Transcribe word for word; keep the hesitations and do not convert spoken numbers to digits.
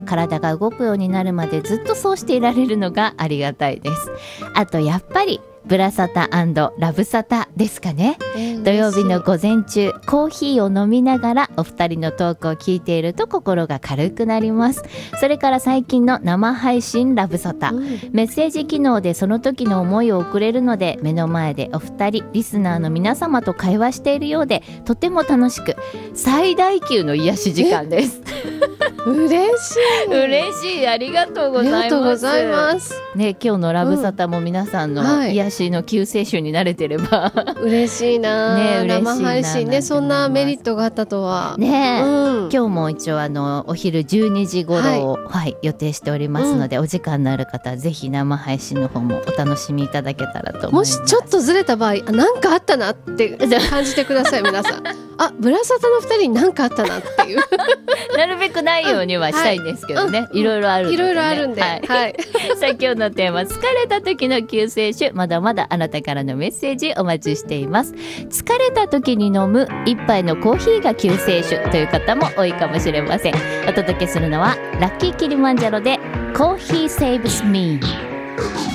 体が動くようになるまでずっとそうしていられるのがありがたいです。あとやっぱりブラサタ&ラブサタですかね、えー、土曜日の午前中コーヒーを飲みながらお二人のトークを聞いていると心が軽くなります。それから最近の生配信ラブサタ、うん、メッセージ機能でその時の思いを送れるので、目の前でお二人リスナーの皆様と会話しているようでとても楽しく最大級の癒し時間です。 嬉しい嬉しい、ありがとうございます。ありがとうございます、ね、今日のラブサタも皆さんの癒しの救世主になれてれば、 うん、嬉しいな、ね、嬉しいな、生配信ね、そんなメリットがあったとはね、うん、今日も一応あのお昼じゅうにじ頃を、はいはい、予定しておりますので、うん、お時間のある方はぜひ生配信の方もお楽しみいただけたらと思います。 もしちょっとずれた場合、あ、なんかあったなって感じてください皆さん。あ、ブラサタのふたりになんかあったなっていうなるべくないようにはしたいんですけどね、うん、いろいろあるんで、ね、 いろいろあるんで、はいはい、 さあ今日のテーマ、疲れた時の救世主、まだまだあなたからのメッセージお待ちしています。疲れた時に飲む一杯のコーヒーが救世主という方も多いかもしれません。お届けするのはラッキーキリマンジャロでコーヒーセーブスミー。